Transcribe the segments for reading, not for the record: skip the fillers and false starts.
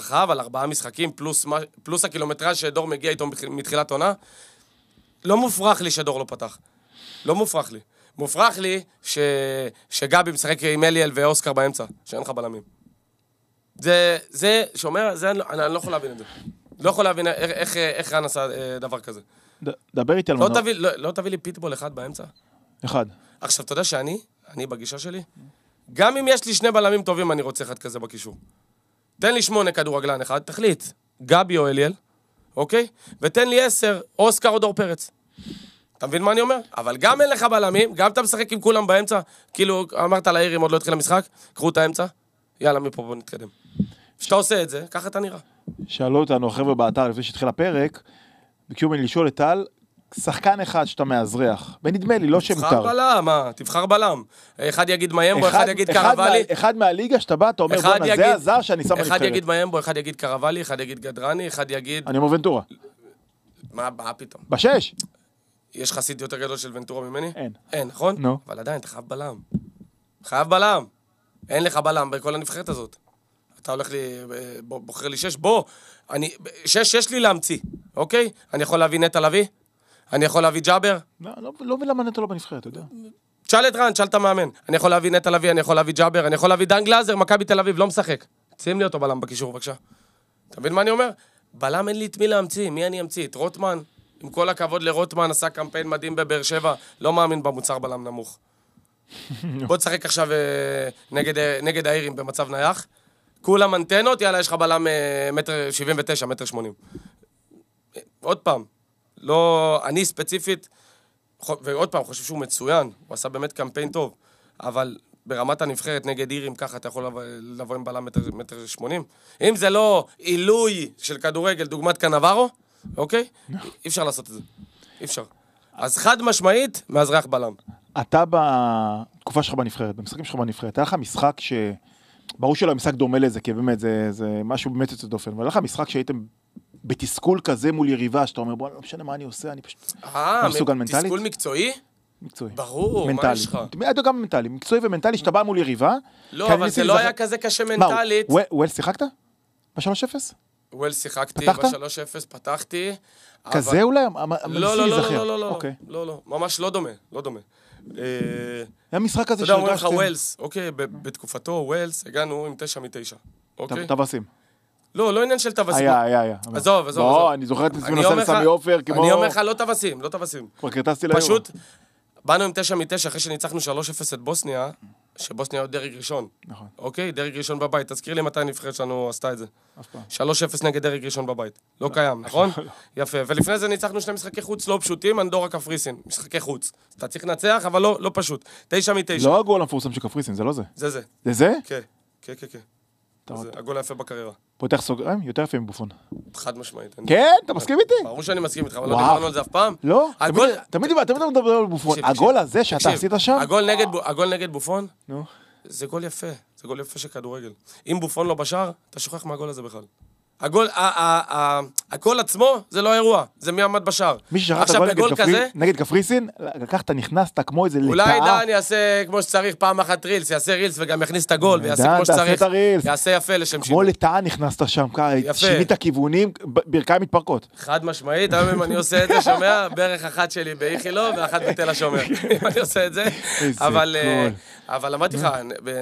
הערכה, אבל 4 משחקים, פלוס הקילומטרז' שדור מגיע איתו מתחילת עונה, לא מופרך לי שדור לא פתח. לא מופרך לי. מופרך לי שגבי משחק עם אליאל ואוסקר באמצע, שאין לך בלמים. זה שאומר, אני לא יכול להבין את זה. לא יכול להבין איך רן עשה דבר כזה. דבר איתי על מנור. לא תביא לי פיטבול אחד באמצע? אחד. עכשיו, אתה יודע אני בגישה שלי, גם אם יש לי 2 בלמים טובים, אני רוצה אחד כזה בקישור. תן לי 8 כדורגלן אחד, תחליט, גבי או אליאל, אוקיי? ותן לי 10, אוסקר או דור פרץ. אתה מבין מה אני אומר? אבל גם אין לך בלמים, גם אתה משחק עם כולם באמצע, כאילו אמרת לאירים, עוד לא התחיל המשחק, קחו את האמצע, יאללה, מפה בוא נתקדם. כשאתה עושה את זה, ככה אתה נראה. שאלו אותנו, החבר'ה באתר, לפני שהתחיל הפרק, ביקשו ממני לשאול את טל, שחקן אחד שאתה מאזרח, ונדמה לי, לא שמותר. תבחר בלם, מה? תבחר בלם. אחד יגיד מיימבו, אחד יגיד קרבלי. אחד מהליגה שאתה בא, אתה אומר, בוא נזה הזר שאני שם אחד יגיד מיימבו, אחד יגיד קרבלי, אחד יגיד גדרני, אחד יגיד... אני אומר ונטורה. מה פתאום? ב6. יש חסיד יותר גדול של ונטורה ממני? אין. אין, נכון? נו. אבל עדיין, אתה חייב בלם. חייב בלם. אין לך בלם בכל הנבחרת הזאת. אתה הולך לי, בוחר לי 6, בוא. 6 יש לי להמציא, אוקיי? אני יכול להביא נטע לביא? אני יכול להביא ג'אבר? לא מבין למה נטע לא בנבחרת, אתה יודע. תשאל את רן, תשאל את המאמן. אני יכול להביא נטע לביא, אני יכול להביא ג'אבר, אני יכול להביא דן גלאזר, מכבי תל אביב, לא משחק. שים לי אותו בלם בקישור, בבקשה. אתה מבין מה אני אומר? בלם אין לי את מי להמציא, מי אני אמציא? את רוטמן? עם כל הכבוד לרוטמן, עשה קמפיין מדהים בבאר שבע, לא מאמין במוצר בלם נמוך. בוא תשחק עכשיו נגד האירים במצב נייח. כולם אנטנות, יאללה, יש לך בלם 1.79 מטר, 1.80 מטר. עוד פעם, לא, אני ספציפית, ועוד פעם, חושב שהוא מצוין, הוא עשה באמת קמפיין טוב, אבל ברמת הנבחרת נגד אירים, ככה אתה יכול לבוא עם בלם 1.80 מטר. אם זה לא עילוי של כדורגל, דוגמת קנברו, אוקיי? אי אפשר לעשות את זה. אי אפשר. אז חד משמעית, מאזרח בלם. אתה בתקופה שלך בנבחרת, במשחקים שלך בנבחרת, היה לך משחק ש... ברור שלא משחק דומה לזה, כי באמת זה משהו באמת יוצא דופן, אבל היה לך משחק שהייתם בתסכול כזה מול יריבה, שאתה אומר, בוא, לא משנה מה אני עושה, אני פשוט... מסוגל מנטלית? תסכול מקצועי? מקצועי. ברור, מה יש לך? אתה גם מנטלי, מקצועי ומנטלי, שאתה בא מול יריבה. לא, אבל זה לא היה כזה קשה מנטלית. ווילס שיחקת? ב-3-0? ווילס שיחקתי, ב-3-0 פתחתי. כזה אולי? לא, ממש לא דומה, לא דומה. היה משחק כזה שהרגשתם... אתה יודע, אומרים לך ווילס, אוקיי, בתקופתו ווילס, הגענו עם 9 מ-9, אוקיי? טווסים. לא עניין של טווסים. היה. עזוב. לא, אני זוכר את עצמי נוסע לסמי עופר, כמו... אני אומר לך, לא טווסים. כבר קרטסתי ליום. פשוט, באנו עם 9 מ-9, אחרי שניצחנו 3-0 את בוסניה, שבוסניה עוד דרג ראשון. נכון. אוקיי? דרג ראשון בבית. תזכיר לי מתי הנבחרת שלנו עשתה את זה. אף פעם. 3-0 נגד דרג ראשון בבית. לא קיים, נכון? יפה. ולפני זה ניצחנו 2 משחקי חוץ לא פשוטים, אנדורה קפריסין. משחקי חוץ. אתה צריך לנצח, אבל לא פשוט. 9 מ-9. לא הגול המפורסם של קפריסין, זה לא זה. זה. זה. זה זה? כן. זה הגול היפה בקריירה. פותח סוגריים, יותר יפה מבופון. חד משמעית. כן, אתה מסכים איתי? ברור שאני מסכים איתך, אבל לא דיברנו על זה אף פעם. לא, תמיד מדבר על בופון. הגול הזה שאתה עשית שם? הגול נגד בופון, זה גול יפה. זה גול יפה של כדורגל. אם בופון לא בשער, אתה שוכח מהגול הזה בכלל. הגול עצמו זה לא אירוע, זה מי עמד בשער. מי ששכח את הגול נגד קפריסין, לקחת, נכנסת כמו איזה לטאה. אולי דן יעשה כמו שצריך פעם אחת רילס, יעשה רילס וגם יכניס את הגול, ויעשה כמו שצריך, יעשה יפה לשם שינוי. כמו לטאה נכנסת שם, שינית כיוונים, ברכיים מתפרקות. חד משמעית, היום אם אני עושה את זה, שומע, ברך אחת שלי באיכילו, ואחת בתל השומר. אם אני עושה את זה, אבל אמרתי לך,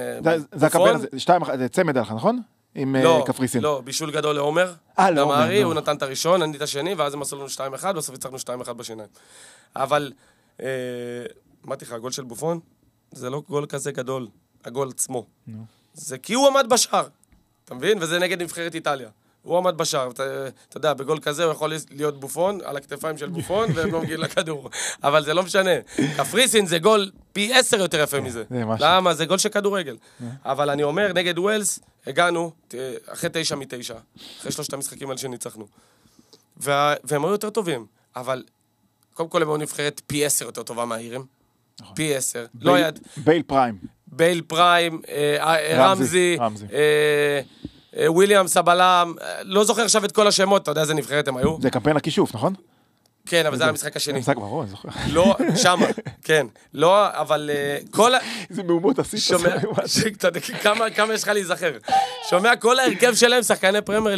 זה צמד עליך, נכון? עם קפריסין. לא, בישול גדול לעומר. למערי, הוא נתן את הראשון, אני את השני, ואז הם עשו לנו 2-1, בסוף הצלחנו 2-1 בשיניים. אבל, אמרתי לך, הגול של בופון, זה לא גול כזה גדול, הגול עצמו. זה כי הוא עמד בשער, אתה מבין? וזה נגד נבחרת איטליה. הוא עמד בשער, אתה יודע, בגול כזה הוא יכול להיות בופון, על הכתפיים של בופון, והם לא מגיעים לכדור. אבל זה לא משנה. קפריסין זה גול פי 10 יותר יפה מזה. למה? זה גול של כדורגל. אבל אני אומר, נגד ווילס, הגענו, אחרי 9 מ-9, אחרי 3 המשחקים האלה שניצחנו. והם היו יותר טובים. אבל, קודם כל הם היו נבחרת פי 10 יותר טובה מהאירים. פי 10. בייל פריים, רמזי, וויליאם סבלם, לא זוכר עכשיו את כל השמות, אתה יודע איזה נבחרת הם היו? זה קמפיין הכישוף, נכון? כן, אבל זה היה המשחק השני. המשחק ברור, אני זוכר. לא, שמה, כן. לא, אבל כל... זה מהומות עשית. כמה יש לך להיזכר? שומע, כל ההרכב שלהם, שחקני פרמייר